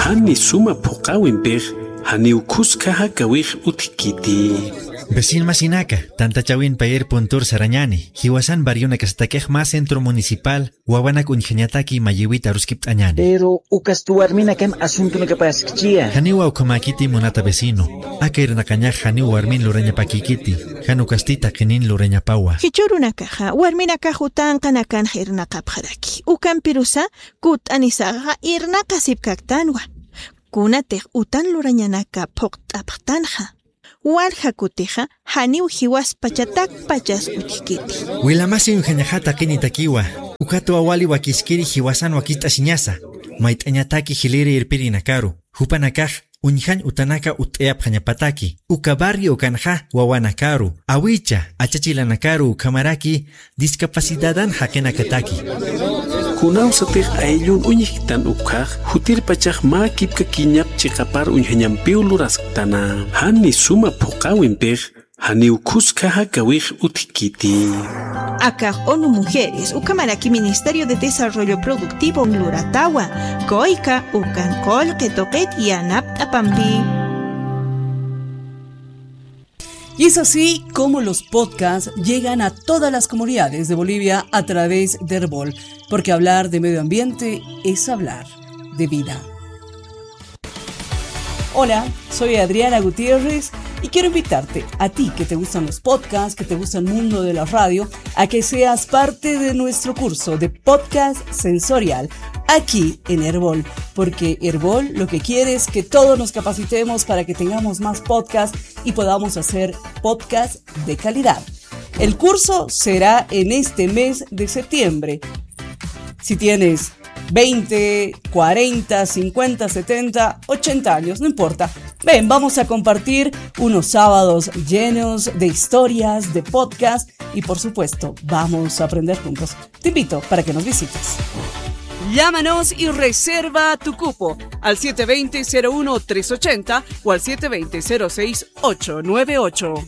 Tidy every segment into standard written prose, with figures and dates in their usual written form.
hani suma puqawinpej haniukuskaja kawij utkiti. Vecin Masinaka, tanta chawin payer puntur sarañani, hiwasan bariuna kastakej más centro municipal, wawanak unjañataki mayiwita ruskip añani. Pero ukastuarmina kem asunto nakapaskchia. Haniwa ukamakiti munata vecino, akair nakañaj haniwa warmin lureña pakikiti, hanukastita kenin lureña pawa. Hichuruna kaja, warmina kajutan kanakan hirna kapjaraki. Ukan pirusa, kut anisaga irna kasipkaktanwa. Kunatej utan lureñanaka poktaptanja. Walja kutija, haniu hiwas pachatak pachas utkiti. Wilamasi unjañajata kenitakiwa, ukatu awali wakiskiri hiwasan wakita siñasa, maitañataki hiliri irpiri nakaru, hupanakaj, unjan utanaka uteap hañapataki, ukabarri ukanja wawanakaru, awicha, achachilanakaru kamaraki, discapacidadan hakenakataki. Kunausatej ayllun uñijitan ukaj, hutir pachaj ma kipka kiñap chikapar unjañampiu luraskatana. Hani suma puqawinpej, haniukuskaja kawij utkiti. Akaj ONU Mujeres, ukamaraki Ministerio de Desarrollo Productivo Luratawa, koika ukan kolke toket yanap apampi. Y es así como los podcasts llegan a todas las comunidades de Bolivia a través de Herbol, porque hablar de medio ambiente es hablar de vida. Hola, soy Adriana Gutiérrez y quiero invitarte, a ti que te gustan los podcasts, que te gusta el mundo de la radio, a que seas parte de nuestro curso de podcast sensorial aquí en Herbol, porque Herbol lo que quiere es que todos nos capacitemos para que tengamos más podcasts y podamos hacer podcasts de calidad. El curso será en este mes de septiembre. Si tienes 20, 40, 50, 70, 80 años, no importa. Ven, vamos a compartir unos sábados llenos de historias, de podcast y por supuesto, vamos a aprender juntos. Te invito para que nos visites. Llámanos y reserva tu cupo al 720-01-380 o al 720-06-898.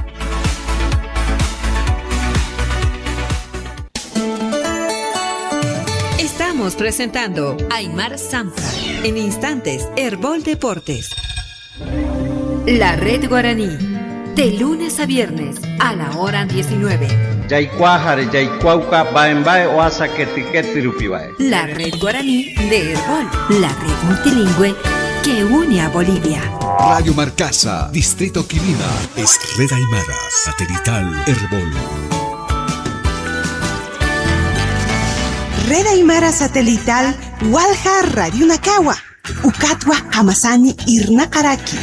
Estamos presentando Aymar Zampa. En instantes, Herbol Deportes. La Red Guaraní. De lunes a viernes a la hora 19. La Red Guaraní de Herbol. La red multilingüe que une a Bolivia. Radio Marcasa, Distrito Quilima. Es Red Aymara, satelital Herbol. Red Aymara satelital Walja Radio Nakawa, Ukatwa Hamasani Irnakaraki.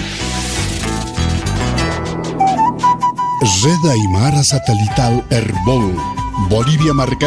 Red Aymara satelital Herbol, Bolivia Marcasa.